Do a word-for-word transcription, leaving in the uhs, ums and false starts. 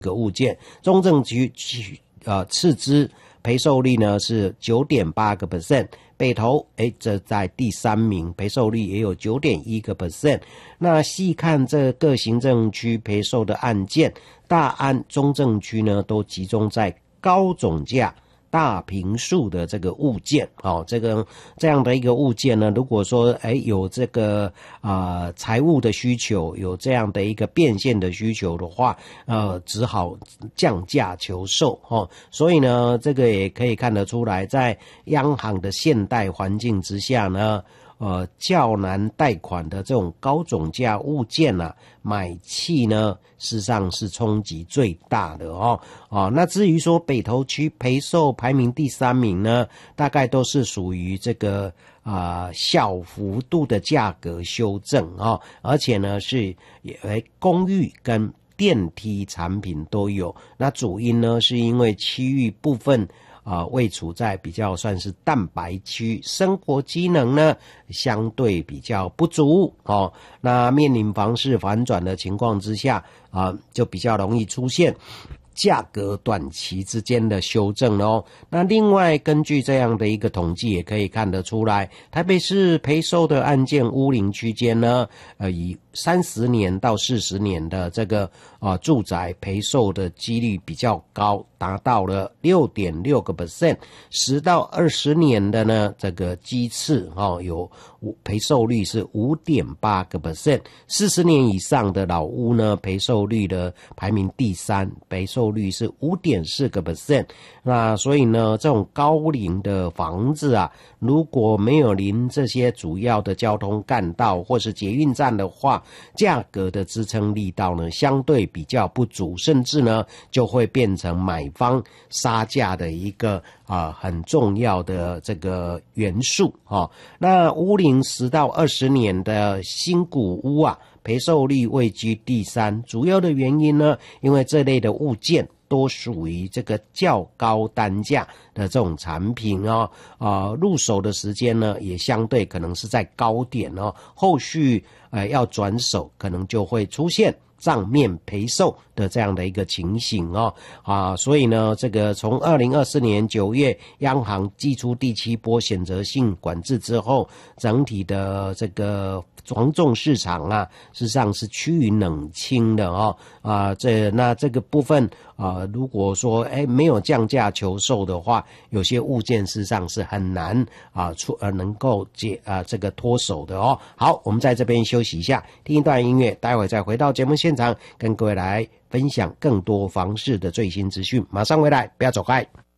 个物件，中正区呃次之赔售率呢是 九点八个 percent， 北投诶这在第三名，赔售率也有 九点一个 percent。 那细看这各行政区赔售的案件，大安、中正区呢都集中在高总价大坪数的这个物件，哦，这个这样的一个物件呢，如果说哎有这个啊、呃、财务的需求，有这样的一个变现的需求的话，呃，只好降价求售哦。所以呢，这个也可以看得出来，在央行的现代环境之下呢，呃，较难贷款的这种高总价物件啊，买气呢，事实上是冲击最大的哦。哦，那至于说北投区赔售排名第三名呢，大概都是属于这个啊、呃、小幅度的价格修正哦，而且呢是诶公寓跟电梯产品都有。那主因呢，是因为区域部分。啊、呃，位处在比较算是蛋白区，生活机能呢相对比较不足哦。那面临房市反转的情况之下啊、呃，就比较容易出现价格短期之间的修正哦。那另外根据这样的一个统计，也可以看得出来，台北市赔售的案件屋龄区间呢，呃，以三十年到四十年的这个啊、呃、住宅赔售的几率比较高，达到了 六点六个 percent， 十到二十年的呢这个基次哦有赔售率是 五点八个 percent， 四十年以上的老屋呢赔售率的排名第三，赔售率是 五点四个 percent。 那所以呢，这种高龄的房子啊，如果没有临这些主要的交通干道或是捷运站的话，价格的支撑力道呢相对比较不足，甚至呢就会变成买方杀价的一个啊、呃、很重要的这个元素哦。那屋龄十到二十年的新古屋啊，赔售率位居第三，主要的原因呢，因为这类的物件都属于这个较高单价的这种产品哦，啊、呃，入手的时间呢也相对可能是在高点哦，后续呃要转手可能就会出现账面赔售的这样的一个情形哦，啊，所以呢，这个从二零二四年九月央行祭出第七波选择性管制之后，整体的这个房仲市场啊，事实上是趋于冷清的哦，啊，这那这个部分啊，如果说哎没有降价求售的话，有些物件事实上是很难啊出呃能够解啊这个脱手的哦。好，我们在这边休息一下，听一段音乐，待会再回到节目现场，跟各位来分享更多房市的最新资讯。马上回来，不要走开。